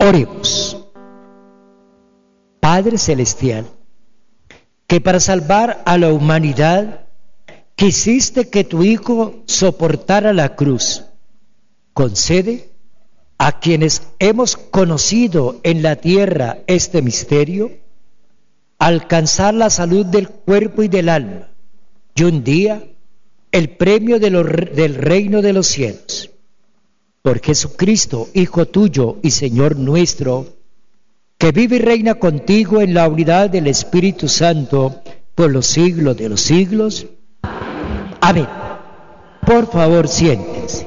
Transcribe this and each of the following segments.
Oremos. Padre Celestial, que para salvar a la humanidad quisiste que tu Hijo soportara la cruz, concede a quienes hemos conocido en la tierra este misterio, alcanzar la salud del cuerpo y del alma, y un día el premio del reino de los cielos. Por Jesucristo, Hijo tuyo y Señor nuestro, que vive y reina contigo en la unidad del Espíritu Santo por los siglos de los siglos. Amén. Por favor, siéntense.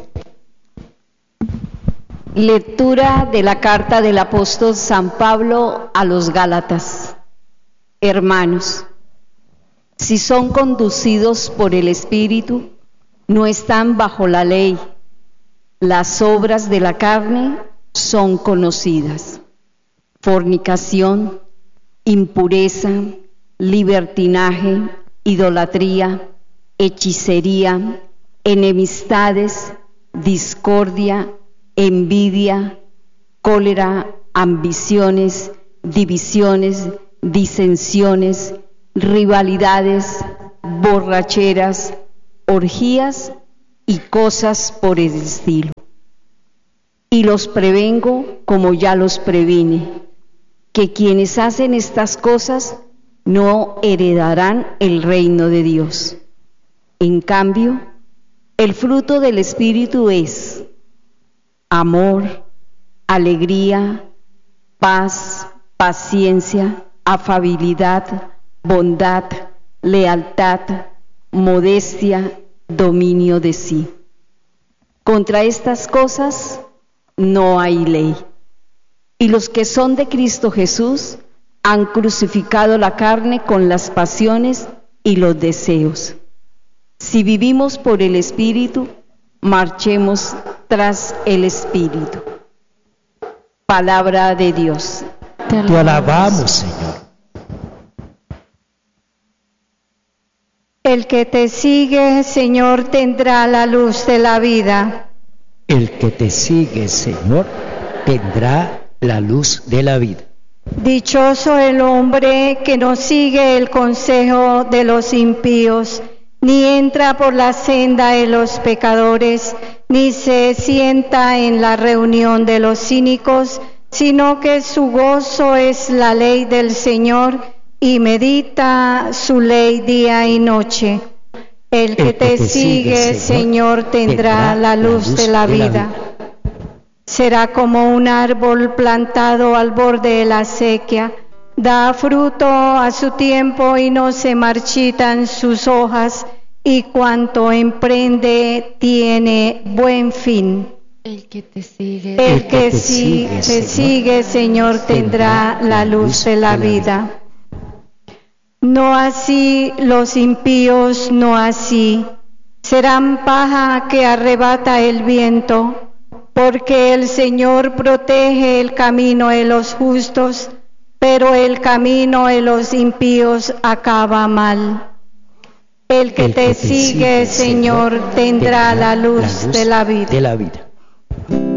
Lectura de la carta del apóstol San Pablo a los Gálatas. Hermanos, si son conducidos por el Espíritu, no están bajo la ley. Las obras de la carne son conocidas: fornicación, impureza, libertinaje, idolatría, hechicería, enemistades, discordia, envidia, cólera, ambiciones, divisiones, disensiones, rivalidades, borracheras, orgías y cosas por el estilo. Y los prevengo como ya los previne, que quienes hacen estas cosas no heredarán el reino de Dios. En cambio, el fruto del Espíritu es amor, alegría, paz, paciencia, afabilidad, bondad, lealtad, modestia, dominio de sí. Contra estas cosas no hay ley. Y los que son de Cristo Jesús han crucificado la carne con las pasiones y los deseos. Si vivimos por el Espíritu, marchemos tras el Espíritu. Palabra de Dios. Te alabamos, Señor. El que te sigue, Señor, tendrá la luz de la vida. El que te sigue, Señor, tendrá la luz de la vida. Dichoso el hombre que no sigue el consejo de los impíos, ni entra por la senda de los pecadores, ni se sienta en la reunión de los cínicos, sino que su gozo es la ley del Señor, y medita su ley día y noche. El que te sigue, Señor, tendrá la luz de la vida. Será como un árbol plantado al borde de la acequia, da fruto a su tiempo y no se marchitan sus hojas, y cuanto emprende tiene buen fin. El que te sigue, te sigue, Señor, tendrá la luz de la vida. No así los impíos, no así. Serán paja que arrebata el viento, porque el Señor protege el camino de los justos, pero el camino de los impíos acaba mal. El que te sigue, Señor, tendrá la luz de la vida.